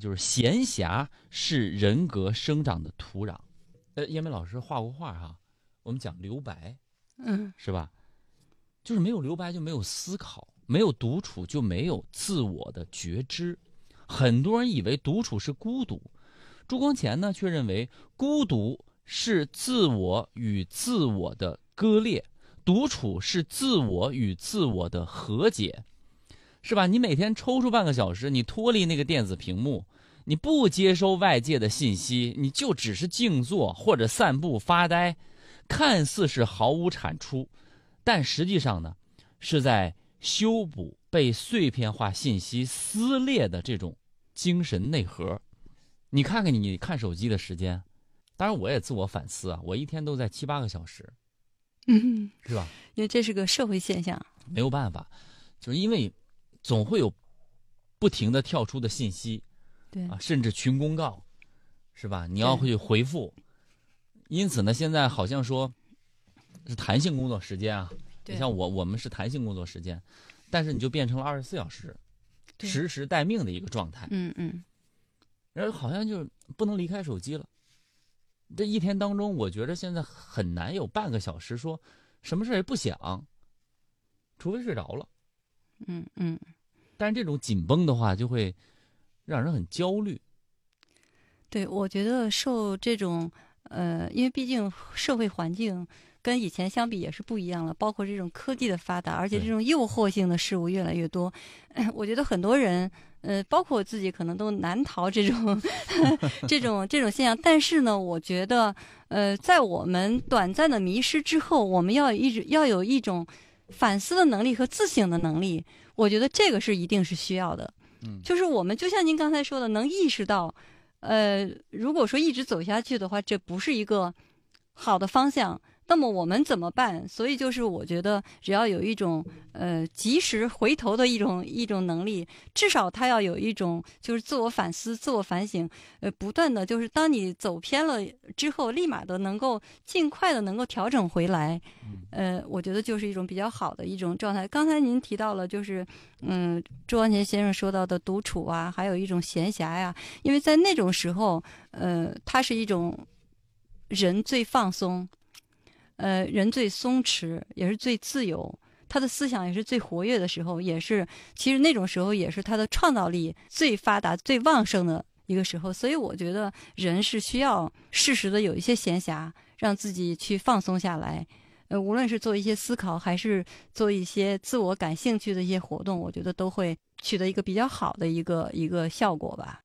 就是闲暇是人格生长的土壤。燕梅老师画过画哈，我们讲留白，是吧？就是没有留白就没有思考，没有独处就没有自我的觉知。很多人以为独处是孤独，朱光潜呢却认为孤独是自我与自我的割裂，独处是自我与自我的和解，是吧？你每天抽出半个小时，你脱离那个电子屏幕，你不接收外界的信息，你就只是静坐或者散步发呆，看似是毫无产出，但实际上呢，是在修补被碎片化信息撕裂的这种精神内核。你看看你看手机的时间，当然我也自我反思啊，我一天都在7、8个小时，是吧？ 因为这是个社会现象， 没有办法，就是因为总会有不停的跳出的信息， 对啊，甚至群公告，是吧？你要去回复，因此呢，现在好像说是弹性工作时间啊，你像我们是弹性工作时间，但是你就变成了24小时，时时待命的一个状态。然后好像就不能离开手机了。这一天当中，我觉得现在很难有半个小时说什么事也不想，除非睡着了。但是这种紧绷的话，就会让人很焦虑。 对，我觉得受这种因为毕竟社会环境跟以前相比也是不一样了，包括这种科技的发达，而且这种诱惑性的事物越来越多。我觉得很多人，包括我自己，可能都难逃这种这种现象。但是呢，我觉得，在我们短暂的迷失之后，我们要有一种反思的能力和自省的能力。我觉得这个是一定是需要的。就是我们就像您刚才说的，能意识到，如果说一直走下去的话，这不是一个好的方向。那么我们怎么办？所以就是我觉得，只要有一种及时回头的一种能力，至少他要有一种就是自我反思、自我反省，不断的就是当你走偏了之后，立马的能够尽快的能够调整回来。我觉得就是一种比较好的一种状态。刚才您提到了，就是朱光潜先生说到的独处啊，还有一种闲暇呀，因为在那种时候，它是一种人最放松。人最松弛，也是最自由，他的思想也是最活跃的时候，也是其实那种时候也是他的创造力最发达、最旺盛的一个时候。所以我觉得人是需要适时的有一些闲暇，让自己去放松下来。无论是做一些思考，还是做一些自我感兴趣的一些活动，我觉得都会取得一个比较好的一个效果吧。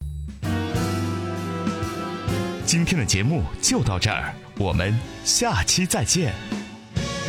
今天的节目就到这儿，我们下期再见。